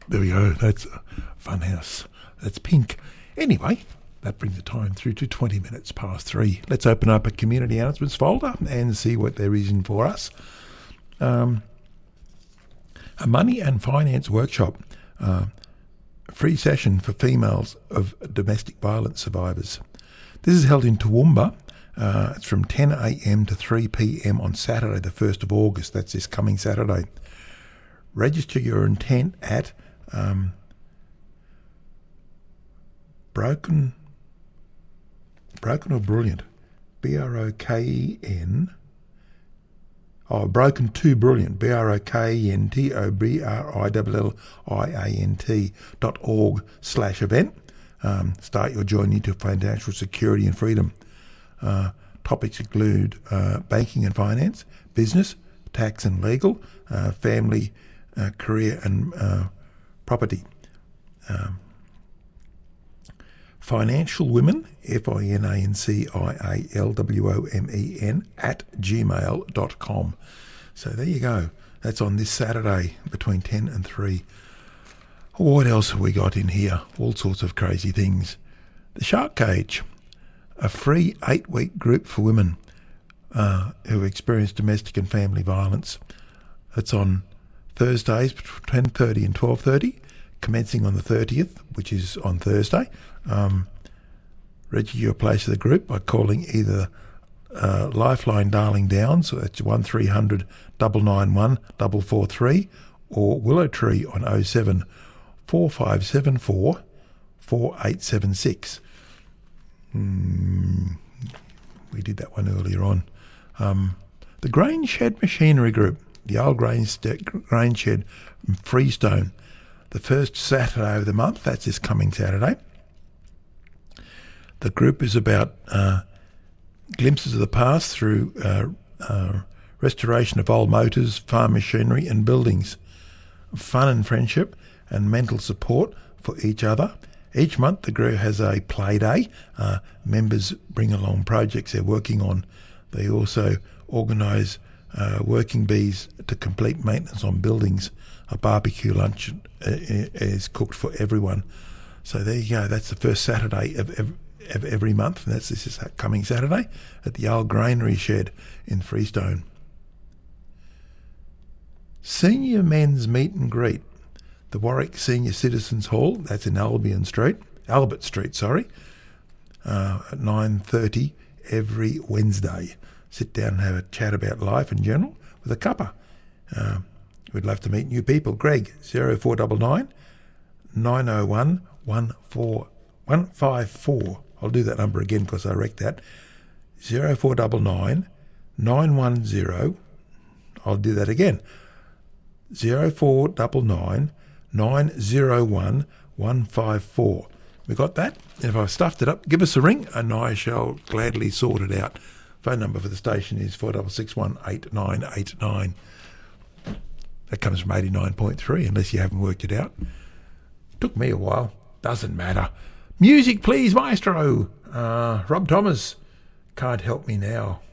There we go. That's Funhouse. That's Pink. Anyway, that brings the time through to 20 minutes past 3. Let's open up a community announcements folder and see what there is in for us. A money and finance workshop. Free session for females of domestic violence survivors. This is held in Toowoomba. It's from 10 a.m. to 3 p.m. on Saturday, the 1st of August. That's this coming Saturday. Register your intent at Broken or Brilliant? B-R-O-K-E-N. Oh, Broken to Brilliant. BROKENTOBRLIANT.org/event. Start your journey to financial security and freedom. Topics include banking and finance, business, tax and legal, family, career and property. Financial Women, FINANCIALWOMEN @gmail.com. So there you go. That's on this Saturday between 10 and 3. What else have we got in here? All sorts of crazy things. The Shark Cage, a free 8-week group for women who experience domestic and family violence. It's on Thursdays between 10:30 and 12:30, commencing on the 30th, which is on Thursday. Register your place of the group by calling either Lifeline Darling Downs, so that's 1300 991 443, or Willow Tree on 07 4574 4876. We did that one earlier on. The Grain Shed Machinery Group, the old grain shed in Freestone, the first Saturday of the month. That's this coming Saturday. The group is about glimpses of the past through restoration of old motors, farm machinery and buildings, fun and friendship and mental support for each other. Each month the group has a play day. Members bring along projects they're working on. They also organise working bees to complete maintenance on buildings. A barbecue lunch is cooked for everyone. So there you go. That's the first Saturday of every month, and this is coming Saturday at the old granary shed in Freestone. Senior Men's Meet and Greet, the Warwick Senior Citizens Hall, that's in Albert Street, at 9:30 every Wednesday. Sit down and have a chat about life in general with a cuppa. We'd love to meet new people. Greg, 0499 901 154. I'll do that number again because I wrecked that. 0499 910. I'll do that again. 0499 901 154. We got that? If I've stuffed it up, give us a ring and I shall gladly sort it out. Phone number for the station is 4661 8989. That comes from 89.3, unless you haven't worked it out. Took me a while. Doesn't matter. Music, please, maestro. Rob Thomas, Can't Help Me Now.